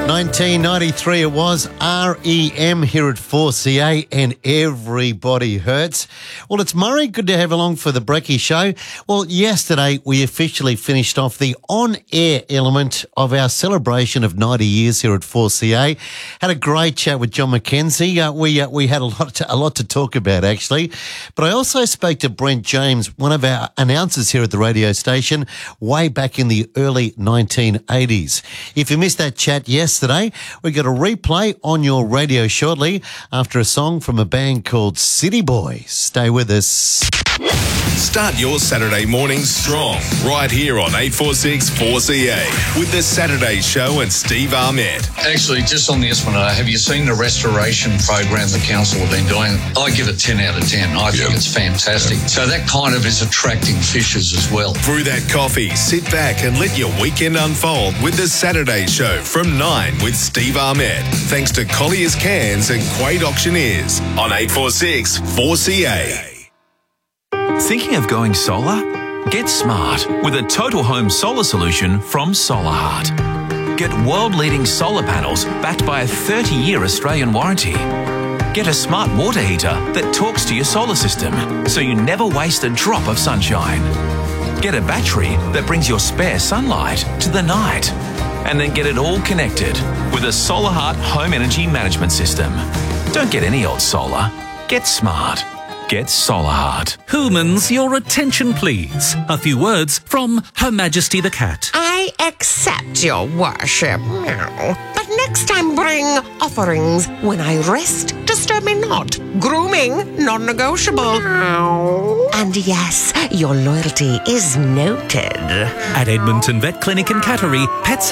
1993 it was, REM here at 4CA, and everybody hurts. Well, it's Murray. Good to have along for the Brekkie Show. Well, yesterday we officially finished off the on-air element of our celebration of 90 years here at 4CA. Had a great chat with John McKenzie. We had a lot to talk about, actually. But I also spoke to Brent James, one of our announcers here at the radio station, way back in the early 1980s. If you missed that chat yesterday, we got a replay on your radio shortly after a song from a band called City Boys. Stay with us. Start your Saturday mornings strong right here on 846 4CA with the Saturday Show and Steve Ahmed. Actually, just on this one, have you seen the restoration program the council have been doing? I give it 10 out of 10. I think it's fantastic. So that kind of is attracting fishers as well. Brew that coffee, sit back and let your weekend unfold with the Saturday Show from 9 with Steve Ahmed. Thanks to Collier's Cans and Quade Auctioneers on 846 4CA. Thinking of going solar? Get smart with a total home solar solution from Solar Heart. Get world-leading solar panels backed by a 30-year Australian warranty. Get a smart water heater that talks to your solar system so you never waste a drop of sunshine. Get a battery that brings your spare sunlight to the night. And then get it all connected with a Solar Heart home energy management system. Don't get any old solar. Get smart. Get Solar Heart. Humans, your attention please. A few words from Her Majesty the Cat. I accept your worship, meow. But next time bring offerings. When I rest, disturb me not. Grooming, non-negotiable. Meow. And yes, your loyalty is noted. At Edmonton Vet Clinic in Cattery, pets